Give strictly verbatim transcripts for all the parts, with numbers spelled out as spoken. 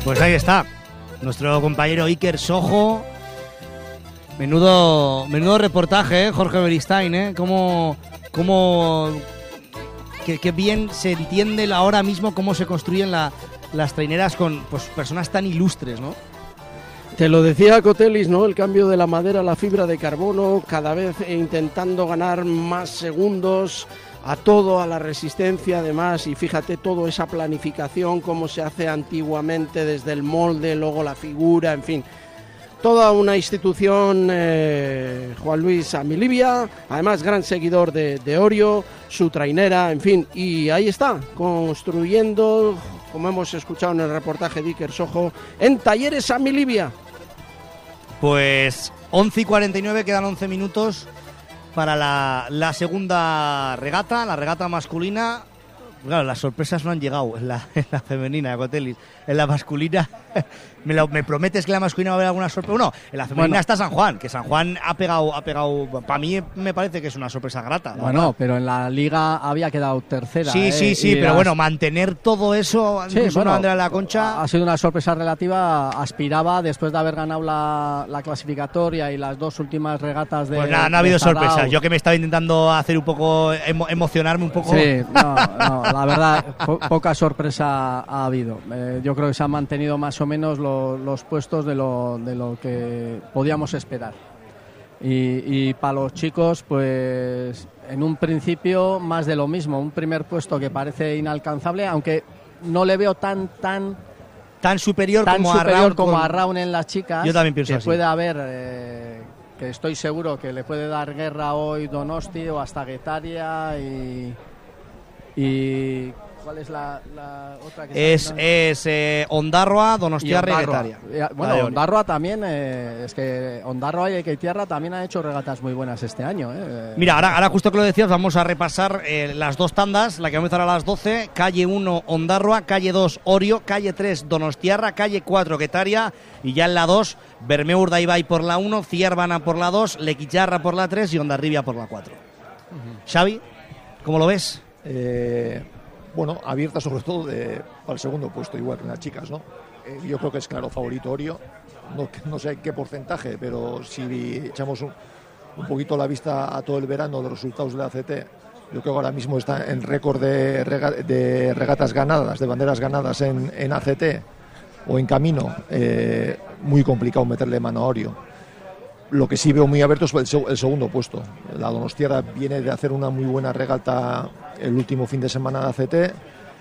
Pues ahí está, nuestro compañero Iker Sojo. Menudo, menudo reportaje, ¿eh? Jorge Beristain, ¿eh? Cómo, cómo que, que bien se entiende ahora mismo cómo se construyen la, las traineras con pues, personas tan ilustres, ¿no? Te lo decía Cotelis, ¿no? El cambio de la madera a la fibra de carbono, cada vez intentando ganar más segundos a todo, a la resistencia además, y fíjate toda esa planificación, cómo se hace antiguamente desde el molde, luego la figura, en fin. Toda una institución, eh, Juan Luis Amilibia, además gran seguidor de, de Orio, su trainera, en fin, y ahí está, construyendo, como hemos escuchado en el reportaje de Iker Sojo, en Talleres Amilibia. Pues once y cuarenta y nueve, quedan once minutos para la, la segunda regata, la regata masculina. Claro, las sorpresas no han llegado en la, en la femenina, Cotelis. En la masculina, ¿me, lo, ¿me prometes que en la masculina va a haber alguna sorpresa? No, en la femenina bueno. Está San Juan, que San Juan ha pegado, ha pegado, para mí me parece que es una sorpresa grata. Bueno, ¿verdad? Pero en la liga había quedado tercera. Sí, ¿eh? sí, sí, pero las... bueno, mantener todo eso, sí, incluso bueno, una bandera de la Concha... Ha sido una sorpresa relativa, aspiraba después de haber ganado la, la clasificatoria y las dos últimas regatas de... Pues nada, no ha habido sorpresas, yo que me estaba intentando hacer un poco, emo, emocionarme un poco... Sí, no, no, la verdad, po poca sorpresa ha habido. Eh, yo creo que se han mantenido más o menos lo, los puestos de lo, de lo que podíamos esperar. Y, y para los chicos, pues en un principio más de lo mismo, un primer puesto que parece inalcanzable, aunque no le veo tan tan tan superior, tan como, superior a Raun, como con... a Raun en las chicas. Yo también pienso que así. Puede haber, eh, que estoy seguro que le puede dar guerra hoy Donosti o hasta Guetaria y y ¿cuál es la, la otra que es es eh, Ondarroa, Donostiarra y, y Guetaria. Bueno, Ondarroa también, eh, es que Ondarroa y Guetaria también han hecho regatas muy buenas este año. Eh. Mira, ahora, ahora justo que lo decías, vamos a repasar eh, las dos tandas, la que va a empezar a las doce, calle uno Ondarroa, calle dos Orio, calle tres Donostiarra, calle cuatro Guetaria y ya en la dos Bermeo Urdaibai por la uno, Ciervana por la dos, Lequillarra por la tres y Hondarribia por la cuatro. Uh-huh. Xavi, ¿cómo lo ves? Eh... Bueno, abierta sobre todo de, para el segundo puesto, igual que en las chicas, ¿no? Eh, yo creo que es claro favorito Orio, no, no sé qué porcentaje, pero si echamos un, un poquito la vista a todo el verano de los resultados de la A C T, yo creo que ahora mismo está en récord de, rega, de regatas ganadas, de banderas ganadas en, en A C T o en camino, eh, muy complicado meterle mano a Orio. Lo que sí veo muy abierto es el, el segundo puesto. La Donostiarra viene de hacer una muy buena regata el último fin de semana de A C T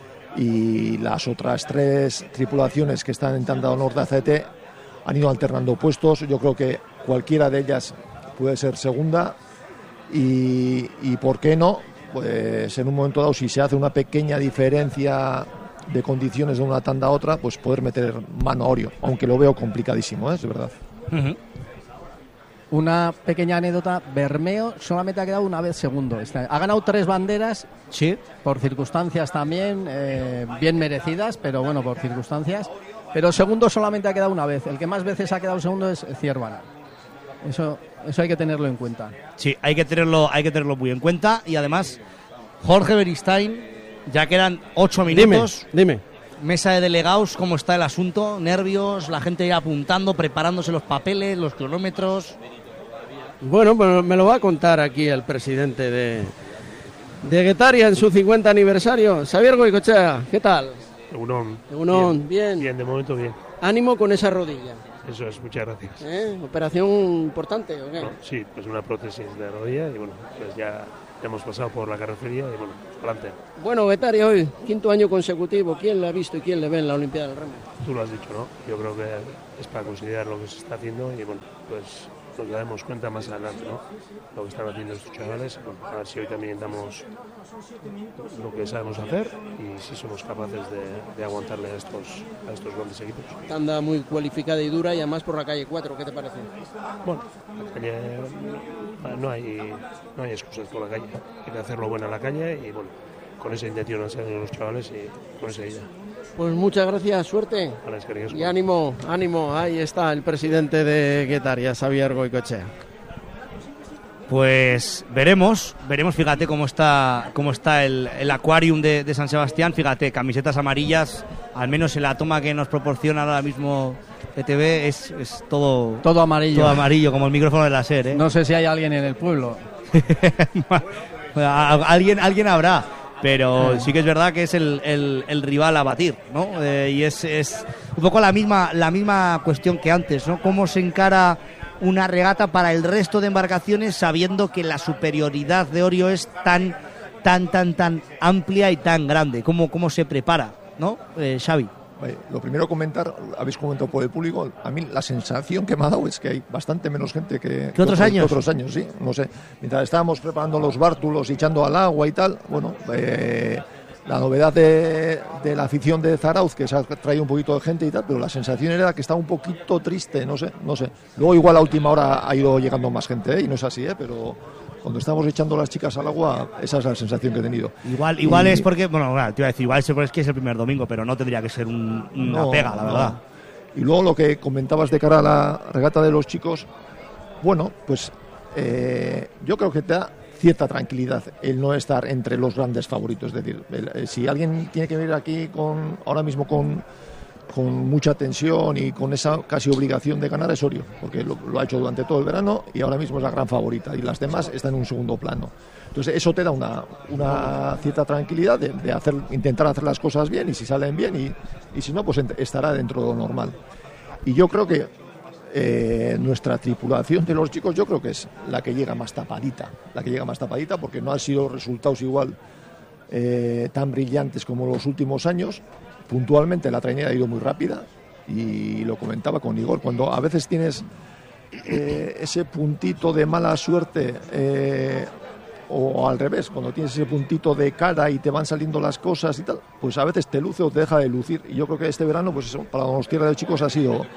y las otras tres tripulaciones que están en tanda de honor de A C T han ido alternando puestos. Yo creo que cualquiera de ellas puede ser segunda y, y ¿por qué no? Pues en un momento dado, si se hace una pequeña diferencia de condiciones de una tanda a otra, pues poder meter mano a Orio, aunque lo veo complicadísimo, ¿eh? Es verdad. Uh-huh. Una pequeña anécdota, Bermeo solamente ha quedado una vez segundo. Ha ganado tres banderas, sí, por circunstancias también, eh, bien merecidas, pero bueno, por circunstancias. Pero segundo solamente ha quedado una vez. El que más veces ha quedado segundo es Ciervana. Eso, eso hay que tenerlo en cuenta. Sí, hay que tenerlo, hay que tenerlo muy en cuenta. Y además, Jorge Beristain, ya quedan ocho minutos. Dime, dime. Mesa de delegados, ¿cómo está el asunto? Nervios, la gente ya apuntando, preparándose los papeles, los cronómetros. Bueno, pues me lo va a contar aquí el presidente de, de Guetaria en su cincuenta aniversario. Xavier Goicoechea, ¿qué tal? Egunon. Egunon, bien, bien. Bien, de momento bien. Ánimo con esa rodilla. Eso es, muchas gracias. ¿Eh? ¿Operación importante o qué? No, sí, pues una prótesis de rodilla y bueno, pues ya hemos pasado por la carrocería y bueno, adelante. Bueno, Guetaria hoy, quinto año consecutivo, ¿quién le ha visto y quién le ve en la Olimpiada del Remo? Tú lo has dicho, ¿no? Yo creo que es para considerar lo que se está haciendo y bueno, pues nos daremos cuenta más adelante, ¿no? Lo que están haciendo estos chavales, bueno, a ver si hoy también damos lo que sabemos hacer y si somos capaces de, de aguantarle a estos, a estos grandes equipos. Tanda muy cualificada y dura y además por la calle cuatro, ¿qué te parece? Bueno, la calle, no hay, no hay excusas por la calle, hay que hacerlo bueno en la calle y bueno, con esa intención han salido los chavales y con esa idea. Pues muchas gracias, suerte y ánimo, ánimo, ahí está el presidente de Guetaria, Xavier Goicoechea. Pues veremos, veremos, fíjate cómo está cómo está el, el Aquarium de, de San Sebastián, fíjate, camisetas amarillas al menos en la toma que nos proporciona ahora mismo E T V, es, es todo, todo amarillo. Todo amarillo, como el micrófono de la SER, ¿eh? No sé si hay alguien en el pueblo. alguien, alguien habrá, pero sí que es verdad que es el, el, el rival a batir, ¿no? Eh, y es, es un poco la misma, la misma cuestión que antes, ¿no? Cómo se encara una regata para el resto de embarcaciones sabiendo que la superioridad de Orio es tan, tan, tan, tan amplia y tan grande. ¿Cómo, cómo se prepara, ¿no, eh, Xavi? Vale, lo primero comentar, habéis comentado por el público, a mí la sensación que me ha dado es que hay bastante menos gente que, ¿Que otros que años? Que otros años, sí, no sé. Mientras estábamos preparando los bártulos y echando al agua y tal, bueno, eh, la novedad de, de la afición de Zarauz, que se ha traído un poquito de gente y tal, pero la sensación era que estaba un poquito triste, no sé, no sé. Luego igual a última hora ha ido llegando más gente, ¿eh? Y no es así, ¿eh? Pero cuando estamos echando las chicas al agua, esa es la sensación que he tenido. Igual, igual y, es porque, bueno, claro, te iba a decir, igual es que es el primer domingo, pero no tendría que ser un, una no, pega, la verdad. No. Y luego lo que comentabas de cara a la regata de los chicos, bueno, pues eh, yo creo que te da cierta tranquilidad el no estar entre los grandes favoritos. Es decir, el, el, si alguien tiene que venir aquí con ahora mismo con, con mucha tensión y con esa casi obligación de ganar, es Orio, porque lo, lo ha hecho durante todo el verano y ahora mismo es la gran favorita y las demás están en un segundo plano. Entonces eso te da una, una cierta tranquilidad de, de hacer, intentar hacer las cosas bien, y si salen bien y, y si no, pues estará dentro de lo normal. Y yo creo que eh, nuestra tripulación de los chicos, yo creo que es la que llega más tapadita, la que llega más tapadita porque no han sido resultados igual eh, tan brillantes como los últimos años. Puntualmente la trainera ha ido muy rápida y lo comentaba con Igor, cuando a veces tienes eh, ese puntito de mala suerte eh, o al revés, cuando tienes ese puntito de cara y te van saliendo las cosas y tal, pues a veces te luce o te deja de lucir. Y yo creo que este verano, pues eso, para los tierra de chicos ha sido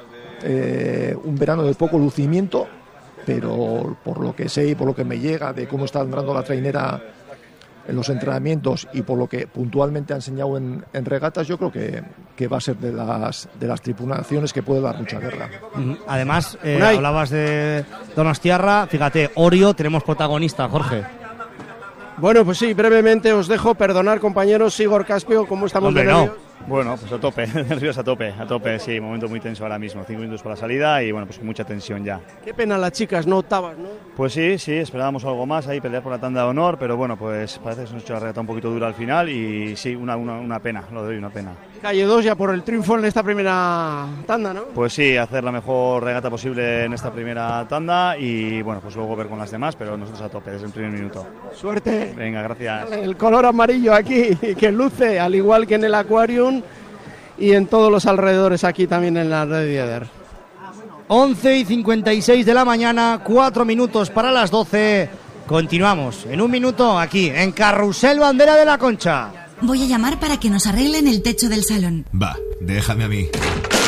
eh, un verano de poco lucimiento, pero por lo que sé y por lo que me llega de cómo está andando la trainera en los entrenamientos y por lo que puntualmente ha enseñado en, en regatas, yo creo que, que va a ser de las de las tripulaciones que puede dar mucha guerra. Además, eh, hablabas de Donostiarra, fíjate, Orio, tenemos protagonista, Jorge. Bueno, pues sí, brevemente os dejo, perdonar compañeros, Igor Caspio, ¿cómo estamos? Hombre, de no. Bueno, pues a tope, nervios a tope, a tope, sí, momento muy tenso ahora mismo, cinco minutos para la salida y bueno, pues mucha tensión ya. Qué pena las chicas, no octavas, ¿no? Pues sí, sí, esperábamos algo más ahí, pelear por la tanda de honor, pero bueno, pues parece que se nos ha hecho la regata un poquito dura al final y sí, una, una, una pena, lo doy, una pena. Calle dos ya por el triunfo en esta primera tanda, ¿no? Pues sí, hacer la mejor regata posible en esta primera tanda y bueno, pues luego ver con las demás, pero nosotros a tope desde el primer minuto. Suerte. Venga, gracias. El color amarillo aquí, que luce, al igual que en el Aquarium y en todos los alrededores aquí también en la Red Dieder. once y cincuenta y seis de la mañana, cuatro minutos para las doce. Continuamos en un minuto aquí en Carrusel Bandera de la Concha. Voy a llamar para que nos arreglen el techo del salón. Va, déjame a mí.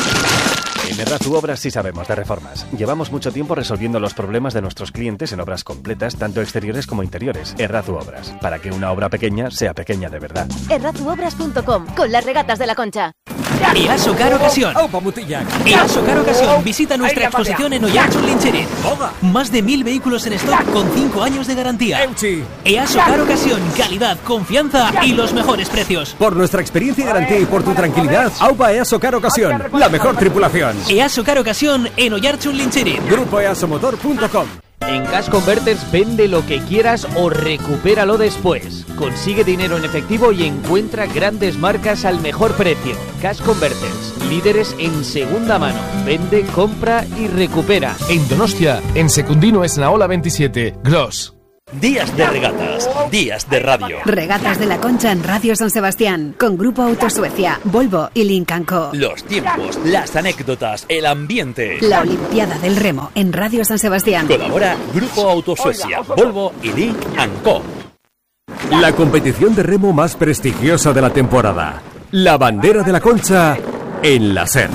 En Errazu Obras sí sabemos de reformas. Llevamos mucho tiempo resolviendo los problemas de nuestros clientes en obras completas, tanto exteriores como interiores. Errazu Obras, para que una obra pequeña sea pequeña de verdad. errazu obras punto com, con las regatas de la Concha. Easo Car Ocasión. Easo Car Ocasión. Visita nuestra exposición en Oiartzun Lintxerin. Más de mil vehículos en stock con cinco años de garantía. Easo Car Ocasión. Calidad, confianza y los mejores precios. Por nuestra experiencia y garantía y por tu tranquilidad, aupa Easo Car Ocasión. La mejor tripulación. Easo Car Ocasión en Oiartzun Lintxerin. Grupo easomotor punto com. En Cash Converters vende lo que quieras o recupéralo después. Consigue dinero en efectivo y encuentra grandes marcas al mejor precio. Cash Converters, líderes en segunda mano. Vende, compra y recupera. En Donostia, en Secundino Esnaola veintisiete, Gross. Días de regatas, días de radio. Regatas de la Concha en Radio San Sebastián, con Grupo Auto Suecia, Volvo y Lynk and Co. Los tiempos, las anécdotas, el ambiente. La Olimpiada del Remo en Radio San Sebastián. Colabora Grupo Auto Suecia, Volvo y Lynk and Co. La competición de remo más prestigiosa de la temporada. La bandera de la Concha en la SER.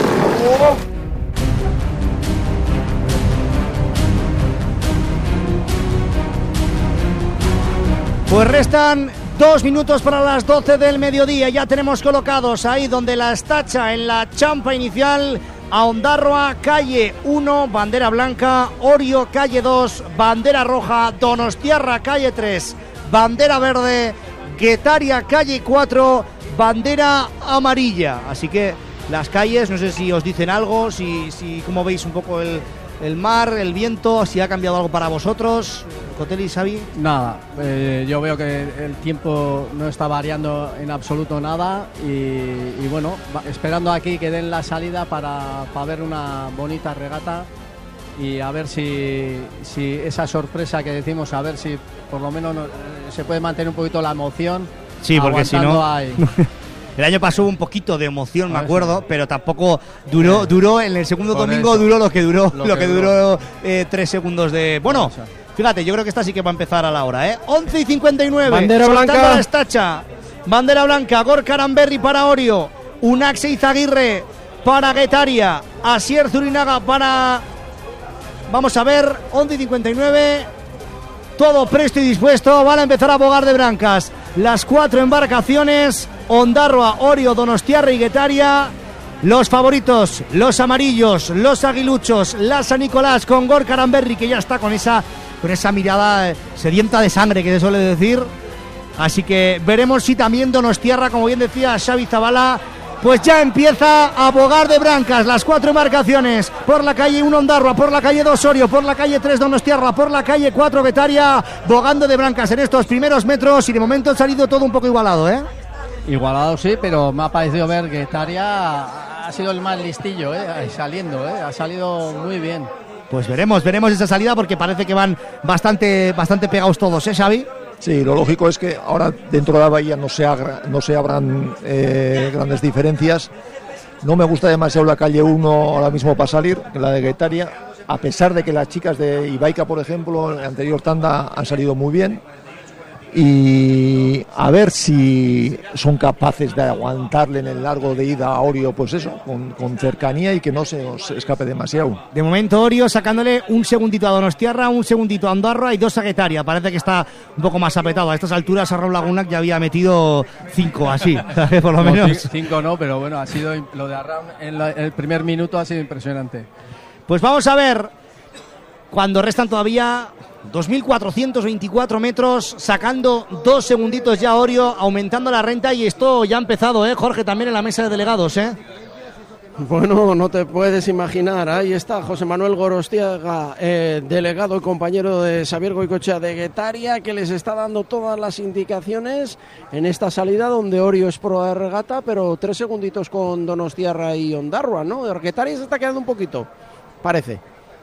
Pues restan dos minutos para las doce del mediodía. Ya tenemos colocados ahí donde la estacha en la champa inicial a Ondarroa, calle uno, bandera blanca, Orio, calle dos, bandera roja, Donostiarra, calle tres, bandera verde, Guetaria, calle cuatro, bandera amarilla. Así que las calles, no sé si os dicen algo, si, si cómo veis un poco el, el mar, el viento, si ha cambiado algo para vosotros. Cotelli, Xavi. Nada, eh, yo veo que el tiempo no está variando en absoluto nada y, y bueno, va, esperando aquí que den la salida para, para ver una bonita regata y a ver si, si esa sorpresa que decimos, a ver si por lo menos no, se puede mantener un poquito la emoción. Sí, porque si no... Ahí. El año pasó un poquito de emoción, me acuerdo, pero tampoco duró, duró en el segundo Por domingo eso. duró lo que duró, lo, lo que, que duró, duró eh, tres segundos de... Bueno, fíjate, yo creo que esta sí que va a empezar a la hora, ¿eh? once y cincuenta y nueve, bandera soltando blanca. La estacha, bandera blanca, Gorka Aranberri para Orio, Unaxe Izaguirre para Guetaria, Asier Zurinaga para... Vamos a ver, once y cincuenta y nueve, todo presto y dispuesto, van a empezar a bogar de brancas las cuatro embarcaciones, Ondarroa, Orio, Donostiarra y Guetaria. Los favoritos, los amarillos, los aguiluchos, la San Nicolás con Gorka Aranberri, que ya está con esa, con esa mirada sedienta de sangre que se suele decir. Así que veremos si también Donostiarra, como bien decía Xavi Zabala, pues ya empieza a bogar de brancas las cuatro embarcaciones. Por la calle uno Ondarroa, por la calle dos Orio, por la calle tres Donostiarra, por la calle cuatro Guetaria, bogando de brancas en estos primeros metros y de momento ha salido todo un poco igualado, ¿eh? Igualado sí, pero me ha parecido ver que Guetaria ha sido el más listillo, ¿eh? Saliendo, ¿eh? Ha salido muy bien. Pues veremos, veremos esa salida porque parece que van bastante, bastante pegados todos, ¿eh, Xavi? Sí, lo lógico es que ahora dentro de la bahía no se, agra, no se abran eh, grandes diferencias. No me gusta demasiado la calle uno ahora mismo para salir, la de Guetaria, a pesar de que las chicas de Ibaica, por ejemplo, en la anterior tanda han salido muy bien. Y a ver si son capaces de aguantarle en el largo de ida a Orio, pues eso, con, con cercanía y que no se nos escape demasiado. De momento Orio sacándole un segundito a Donostiarra, un segundito a Ondarroa y dos a Guetaria. Parece que está un poco más apretado. A estas alturas a Raúl Lagunac ya había metido cinco así, por lo no, menos. Cinco no, pero bueno, ha sido lo de Arraun en, la, en el primer minuto ha sido impresionante. Pues vamos a ver, cuando restan todavía dos mil cuatrocientos veinticuatro metros, sacando dos segunditos ya Orio, aumentando la renta y esto ya ha empezado, ¿eh, Jorge? También en la mesa de delegados, ¿eh? Bueno, no te puedes imaginar, ahí está José Manuel Gorostiaga, eh, delegado y compañero de Xavier Goicoechea de Guetaria, que les está dando todas las indicaciones en esta salida donde Orio es pro de regata, pero tres segunditos con Donostiarra y Ondarroa, ¿no? Guetaria se está quedando un poquito, parece.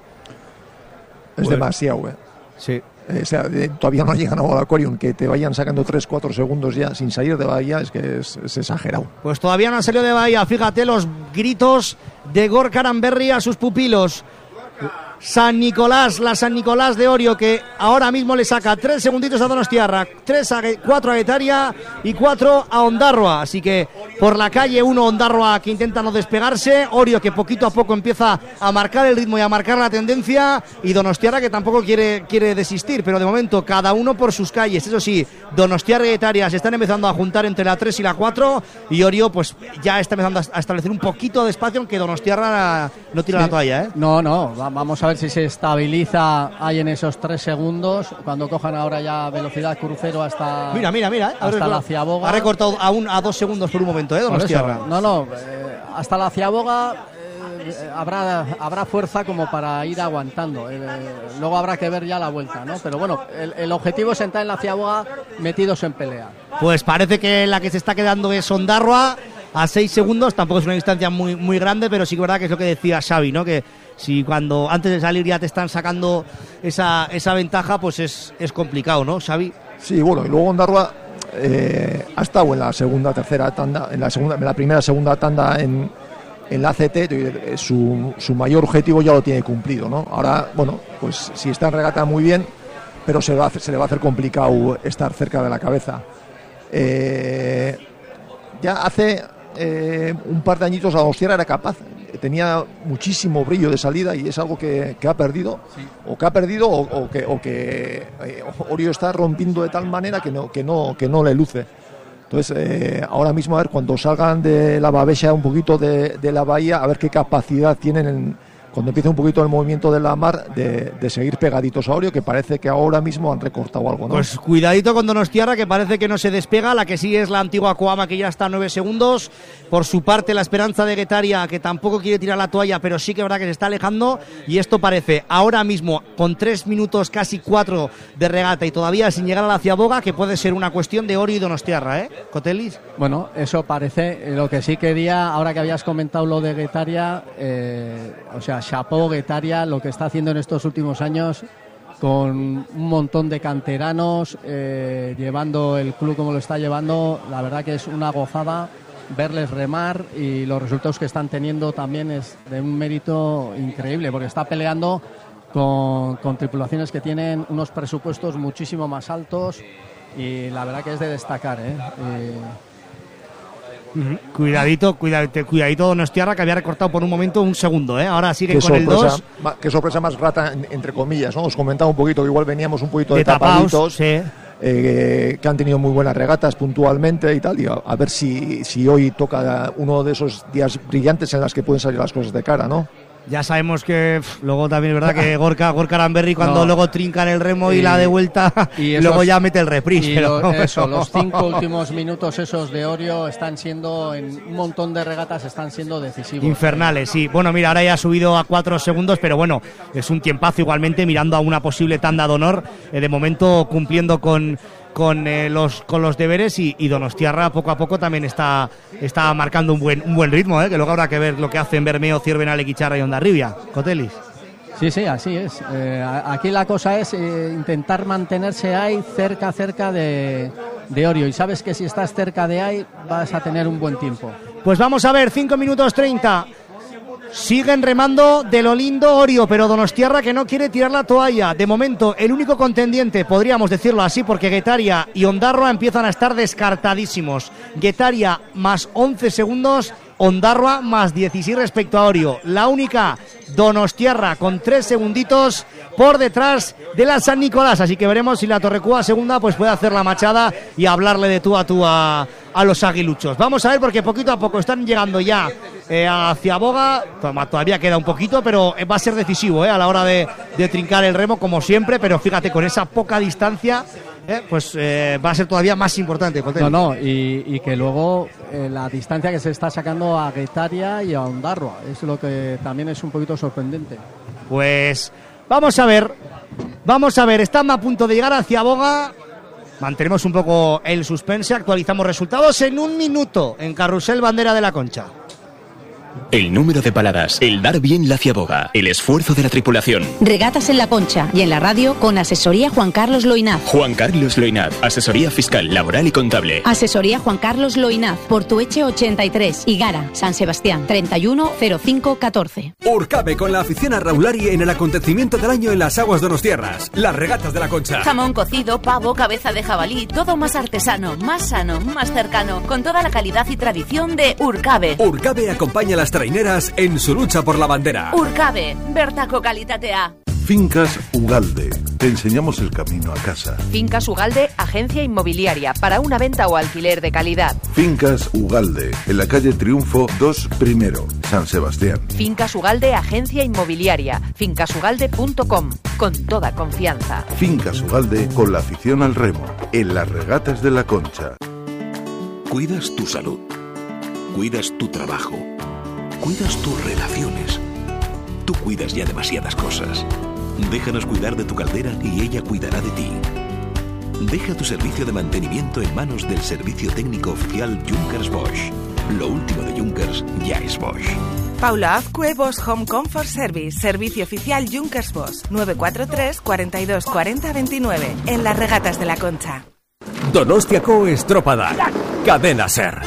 Es bueno. demasiado, ¿eh? Sí. Eh, o sea, eh, todavía no llegan al Aquarium, que te vayan sacando tres cuatro segundos ya sin salir de bahía, es que es, es exagerado. Pues todavía no han salido de bahía, fíjate los gritos de Gorka Aranberri a sus pupilos. San Nicolás, la San Nicolás de Orio, que ahora mismo le saca tres segunditos a Donostiarra, tres a, cuatro a Guetaria y cuatro a Ondarroa. Así que por la calle uno Ondarroa, que intenta no despegarse, Orio que poquito a poco empieza a marcar el ritmo y a marcar la tendencia, y Donostiarra que tampoco quiere, quiere desistir, pero de momento cada uno por sus calles. Eso sí, Donostiarra y Guetaria se están empezando a juntar entre la tres y la cuatro, y Orio pues ya está empezando a establecer un poquito de espacio, aunque Donostiarra no tira sí. la toalla, ¿eh? No, no, vamos a ver si se estabiliza ahí en esos tres segundos cuando cojan ahora ya velocidad crucero hasta mira mira mira hasta recor- la Ciaboga. Ha recortado a, un, a dos segundos por un momento, ¿eh? Donostiarra. No, no, eh, hasta la Ciaboga eh, habrá habrá fuerza como para ir aguantando. Eh, luego habrá que ver ya la vuelta, ¿no? Pero bueno, el, el objetivo es entrar en la Ciaboga metidos en pelea. Pues parece que la que se está quedando es Ondarroa a seis segundos. Tampoco es una distancia muy muy grande, pero sí que es verdad que es lo que decía Xavi, ¿no? Que si cuando antes de salir ya te están sacando esa, esa ventaja, pues es, es complicado, ¿no, Xavi? Sí, bueno, y luego Ondarroa eh, ha estado en la segunda, tercera tanda, en la segunda, en la primera, segunda tanda en, en la A C T, su, su mayor objetivo ya lo tiene cumplido, ¿no? Ahora, bueno, pues si está en regata muy bien, pero se, va a hacer, se le va a hacer complicado estar cerca de la cabeza. Eh, ya hace eh, un par de añitos a Donostiarra era capaz, tenía muchísimo brillo de salida y es algo que, que ha perdido, sí. o que ha perdido o, o que, o que eh, Orio está rompiendo de tal manera que no, que no, que no le luce. Entonces eh, ahora mismo a ver cuando salgan de la babesa un poquito de, de la bahía, a ver qué capacidad tienen en, cuando empiece un poquito el movimiento de la mar, de, de seguir pegaditos a Orio, que parece que ahora mismo han recortado algo, ¿no? Pues cuidadito con Donostiarra, que parece que no se despega. La que sí es la antigua Coama, que ya está a nueve segundos. Por su parte, la esperanza de Guetaria, que tampoco quiere tirar la toalla, pero sí que es verdad que se está alejando. Y esto parece, ahora mismo, con tres minutos, casi cuatro de regata y todavía sin llegar a la Ciaboga, que puede ser una cuestión de Orio y Donostiarra, ¿eh? Cotelis. Bueno, eso parece. Lo que sí quería, ahora que habías comentado lo de Guetaria, eh, o sea, chapó Guetaria lo que está haciendo en estos últimos años con un montón de canteranos, eh, llevando el club como lo está llevando. La verdad que es una gozada verles remar, y los resultados que están teniendo también es de un mérito increíble, porque está peleando con, con tripulaciones que tienen unos presupuestos muchísimo más altos, y la verdad que es de destacar, ¿eh? Eh, Uh-huh. Cuidadito, cuidadito, cuidadito Donostiarra, que había recortado por un momento un segundo, ¿eh? Ahora siguen con el dos. Qué sorpresa más rata, entre comillas, ¿no? Os comentaba un poquito que igual veníamos un poquito de, de tapaditos, tapaditos, sí. eh, que han tenido muy buenas regatas puntualmente y tal, y a, a ver si, si hoy toca uno de esos días brillantes en las que pueden salir las cosas de cara, ¿no? Ya sabemos que pff, luego también es verdad que Gorka, Gorka Aranberri, cuando no. luego trincan el remo y, y la de vuelta, y esos, luego ya mete el reprise. Y pero, lo, eso, los cinco últimos minutos esos de Orio están siendo, en un montón de regatas, están siendo decisivos. Infernales, sí. Bueno, mira, ahora ya ha subido a cuatro segundos, pero bueno, es un tiempazo igualmente, mirando a una posible tanda de honor, eh, de momento cumpliendo con... Con, eh, los, con los deberes, y, y Donostiarra poco a poco también está, está marcando un buen, un buen ritmo, ¿eh? Que luego habrá que ver lo que hacen Bermeo, Ciervena, Lequicharra y Hondarribia. Cotelis. Sí, sí, así es. Eh, aquí la cosa es eh, intentar mantenerse ahí cerca, cerca de, de Orio, y sabes que si estás cerca de ahí vas a tener un buen tiempo. Pues vamos a ver, cinco minutos treinta. Siguen remando de lo lindo Orio, pero Donostiarra que no quiere tirar la toalla. De momento, el único contendiente, podríamos decirlo así, porque Guetaria y Ondarroa empiezan a estar descartadísimos. Guetaria más once segundos, Ondarroa más dieciséis respecto a Orio. La única, Donostiarra, con tres segunditos por detrás de la San Nicolás. Así que veremos si la Torrecúa segunda pues puede hacer la machada y hablarle de tú a tú a, a los aguiluchos. Vamos a ver, porque poquito a poco están llegando ya eh, hacia Boga. Todavía queda un poquito, pero va a ser decisivo eh, a la hora de, de trincar el remo, como siempre. Pero fíjate, con esa poca distancia, eh, pues eh, va a ser todavía más importante. No, no, y, y que luego eh, la distancia que se está sacando a Guetaria y a Ondarroa es lo que también es un poquito sorprendente. Pues vamos a ver, vamos a ver, están a punto de llegar hacia Boga. Mantenemos un poco el suspense, actualizamos resultados en un minuto en Carrusel Bandera de la Concha. El número de paradas, el dar bien la ciaboga, el esfuerzo de la tripulación. Regatas en la Concha y en la radio con asesoría Juan Carlos Loinaz. Juan Carlos Loinaz, asesoría fiscal, laboral y contable. Asesoría Juan Carlos Loinaz, Portueche ochenta y tres, Higara, San Sebastián, treinta y uno cero cinco catorce. Urcabe con la afición a Raulari en el acontecimiento del año en las aguas donostiarras, las regatas de la Concha. Jamón cocido, pavo, cabeza de jabalí, todo más artesano, más sano, más cercano, con toda la calidad y tradición de Urcabe. Urcabe acompaña a las traineras en su lucha por la bandera. Urcabe, bertako kalitatea. Fincas Ugalde. Te enseñamos el camino a casa. Fincas Ugalde, agencia inmobiliaria para una venta o alquiler de calidad. Fincas Ugalde, en la calle Triunfo dos Primero, San Sebastián. Fincas Ugalde, agencia inmobiliaria. fincas ugalde punto com, con toda confianza. Fincas Ugalde, con la afición al remo, en las regatas de la Concha. Cuidas tu salud. Cuidas tu trabajo. Cuidas tus relaciones. Tú cuidas ya demasiadas cosas. Déjanos cuidar de tu caldera y ella cuidará de ti. Deja tu servicio de mantenimiento en manos del servicio técnico oficial Junkers Bosch. Lo último de Junkers ya es Bosch. Paula Azcue, Bosch Home Comfort Service, servicio oficial Junkers Bosch, nueve cuatro tres, cuarenta y dos, cuarenta, veintinueve, en las regatas de la Concha. Donostiako Estropada, Cadena Ser.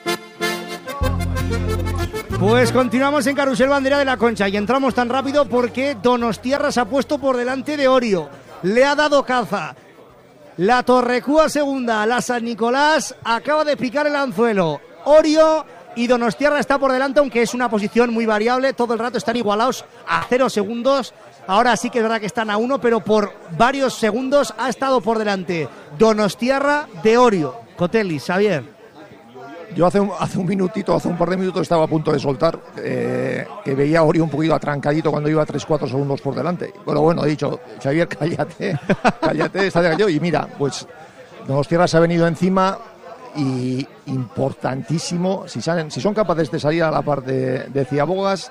Pues continuamos en Carrusel Bandera de la Concha y entramos tan rápido porque Donostiarra se ha puesto por delante de Orio. Le ha dado caza. La Torrecúa segunda, la San Nicolás acaba de picar el anzuelo. Orio y Donostiarra está por delante, aunque es una posición muy variable. Todo el rato están igualados a cero segundos. Ahora sí que es verdad que están a uno, pero por varios segundos ha estado por delante Donostiarra de Orio. Cotelis, Xavier. Yo hace un, hace un minutito, hace un par de minutos estaba a punto de soltar, eh, que veía a Ori un poquito atrancadito cuando iba tres cuatro segundos por delante. Pero bueno, he dicho, Xavier, cállate, cállate, está de gallo. Y mira, pues Donostiarra se ha venido encima y importantísimo, si, salen, si son capaces de salir a la par de, de Ciabogas,